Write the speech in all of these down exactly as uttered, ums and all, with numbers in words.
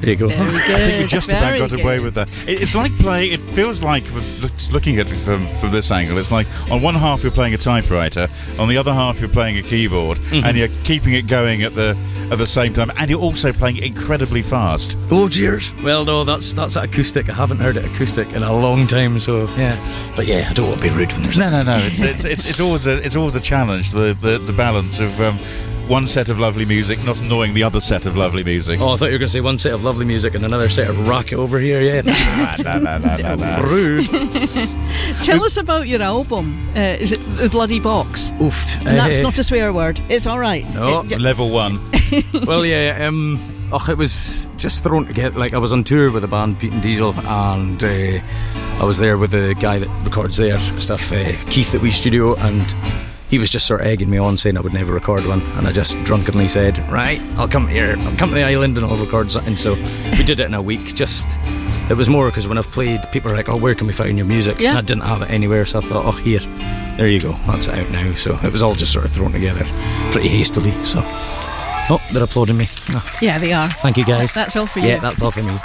There you go. Very good. I think you just Very about got good. away with that. It, it's like playing. It feels like, looking at it from, from this angle, it's like on one half you're playing a typewriter, on the other half you're playing a keyboard, mm-hmm. and you're keeping it going at the at the same time, and you're also playing incredibly fast. Oh, cheers. Well, no, that's that's acoustic. I haven't heard it acoustic in a long time, so yeah. But yeah, I don't want to be rude when there's no, no, no. It's it's it's, it's always a it's always a challenge. The the, the balance of. Um, One set of lovely music, not annoying the other set of lovely music. Oh, I thought you were going to say one set of lovely music and another set of racket over here. Yeah, no, no, no, no, no. Rude. Tell us about your album. Uh, is it The Bloody Box? Oofed. And that's uh, not a swear word. It's all right. No, it, level one. Well, yeah. Um, oh, it was just thrown together. Like I was on tour with the band Pete and Diesel, and uh, I was there with the guy that records their stuff, uh, Keith at We Studio, and. He was just sort of egging me on, saying I would never record one, and I just drunkenly said, right, I'll come here, I'll come to the island and I'll record something. So we did it in a week. Just it was more because when I've played, people are like, oh, where can we find your music? Yeah. And I didn't have it anywhere, so I thought, oh, here, there you go, that's it out now. So it was all just sort of thrown together pretty hastily. So oh, they're applauding me. Oh, yeah, they are. thank you, guys. That's all for you. Yeah, that's all for me.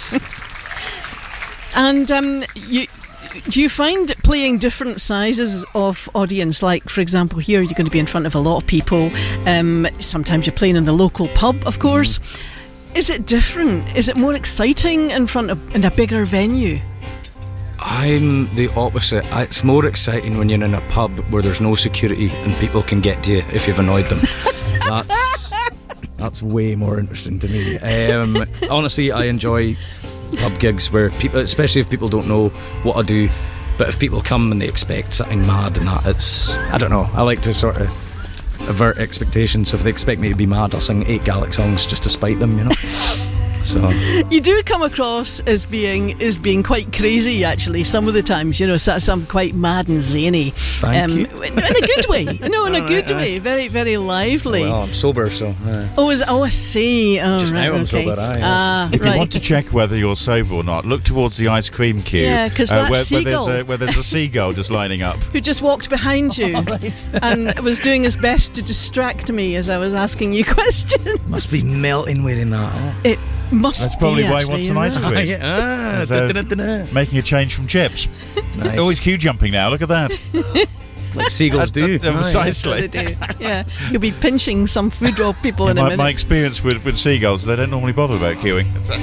And um, you. Do you find playing different sizes of audience? Like, for example, here you're going to be in front of a lot of people. Um, sometimes you're playing in the local pub, of course. Mm. Is it different? Is it more exciting in front of in a bigger venue? I'm the opposite. It's more exciting when you're in a pub where there's no security and people can get to you if you've annoyed them. That's that's way more interesting to me. Um, honestly, I enjoy pub gigs where people, especially if people don't know what I do, but if people come and they expect something mad and that, it's, I don't know, I like to sort of avert expectations. So if they expect me to be mad, I'll sing eight Gaelic songs just to spite them, you know. So you do come across as being as being quite crazy, actually. Some of the times, you know, some quite mad and zany. Thank um, you. In a good way. No, in a good right, way. right. Very, very lively. Well, I'm sober, so. Uh, oh, is oh, I see. Oh, just right, now I'm okay. sober. I, Ah, if right. you want to check whether you're sober or not, look towards the ice cream queue. Yeah, 'cause that where, where, seagull. there's a, where there's a seagull just lining up. Who just walked behind you and was doing his best to distract me as I was asking you questions. Must be melting wearing that. Oh. It must That's probably be, why he actually, wants an ice right. quiz. Ah, As, uh, da, da, da, da. Making a change from chips. Nice. Always queue jumping now, look at that. Like seagulls do. That- that- Aye. precisely. That's what they do. Yeah, you'll be pinching some food off people in a my, minute. my experience with, with seagulls, they don't normally bother about queuing.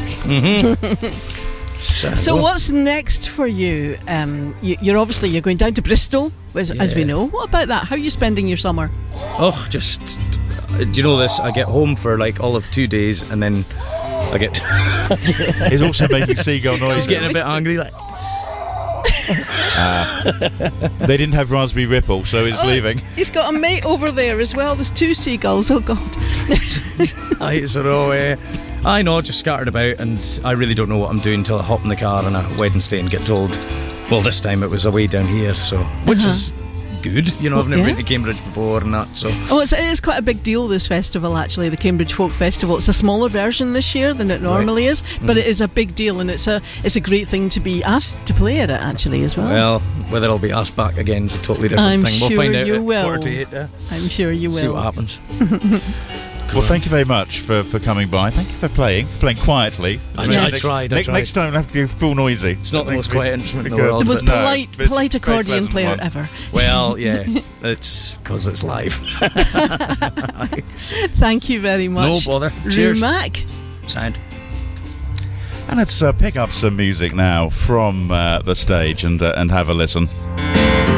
So what's next for you? Um, you you're obviously you're going down to Bristol, as, as we Yeah. know. What about that? How are you spending your summer? Oh, just, do you know this? I get home for like all of two days and then I get. He's also making seagull noises. He's getting a bit angry, like. Uh, they didn't have Raspberry Ripple, so it's Oh, leaving. He's got a mate over there as well. There's two seagulls. Oh God. I sort of, uh, I know, just scattered about, and I really don't know what I'm doing until I hop in the car on a Wednesday and get told. Well, this time it was away down here, so which Uh-huh. is good. You know, I've never Yeah. been to Cambridge before and that, so. Oh, it's, it is quite a big deal, this festival, actually, the Cambridge Folk Festival. It's a smaller version this year than it normally is, but it is a big deal, and it's a it's a great thing to be asked to play at it, actually, as well. Well, whether I'll be asked back again is a totally different I'm thing. We'll sure find out you at will. quarter to eight. Uh, I'm sure you will. see what happens. Well, thank you very much for, for coming by. Thank you for playing, for playing quietly. I, Yes. I next, tried, I next, tried. next time we'll have to do full noisy. It's not the most quiet instrument in the Good. world. The most No, polite, but it's polite a very accordion pleasant player one. ever. Well, yeah, it's because it's live. Thank you very much. No bother. Cheers. Rumac. Sound. And let's uh, pick up some music now from uh, the stage and uh, and have a listen.